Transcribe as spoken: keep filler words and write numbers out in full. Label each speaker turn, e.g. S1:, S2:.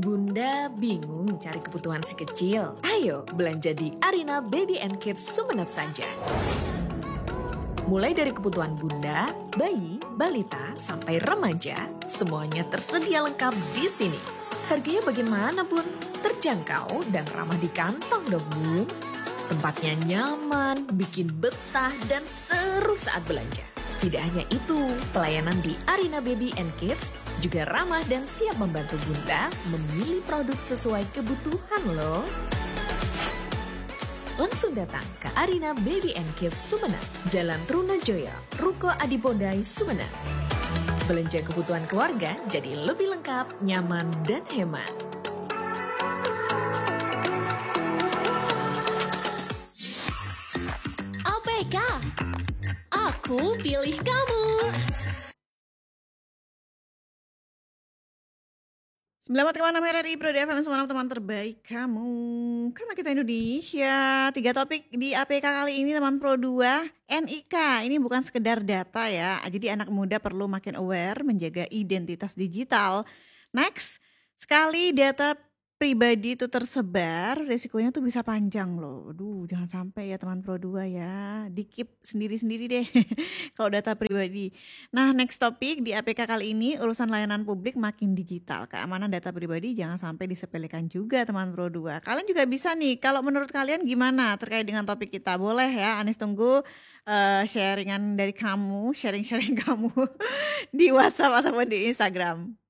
S1: Bunda bingung cari kebutuhan si kecil? Ayo belanja di Arina Baby and Kids Sumeneb saja. Mulai dari kebutuhan bunda, bayi, balita, sampai remaja, semuanya tersedia lengkap di sini. Harganya bagaimana, Bun? Terjangkau dan ramah di kantong dong, Bun. Tempatnya nyaman, bikin betah, dan seru saat belanja. Tidak hanya itu, pelayanan di Arina Baby and Kids juga ramah dan siap membantu Bunda memilih produk sesuai kebutuhan loh. Langsung datang ke Arina Baby and Kids Sumeneb, Jalan Trunojoyo, Ruko Adipondai, Sumeneb. Belanja kebutuhan keluarga jadi lebih lengkap, nyaman, dan hemat.
S2: A P K, aku pilih kamu.
S3: sembilan puluh empat koma enam R R I Pro D F M Sumeneb, teman terbaik kamu. Karena kita Indonesia. Tiga topik di A P K kali ini teman Pro dua. N I K, ini bukan sekedar data ya. Jadi anak muda perlu makin aware menjaga identitas digital. Next, sekali data pribadi itu tersebar, resikonya tuh bisa panjang loh. Aduh, jangan sampai ya teman Pro dua ya. Di-keep sendiri-sendiri deh kalau data pribadi. Nah, next topik di A P K kali ini, urusan layanan publik makin digital. Keamanan data pribadi jangan sampai disepelekan juga teman Pro dua. Kalian juga bisa nih, kalau menurut kalian gimana terkait dengan topik kita? Boleh ya, Anis tunggu uh, sharingan dari kamu, sharing-sharing kamu di WhatsApp ataupun di Instagram.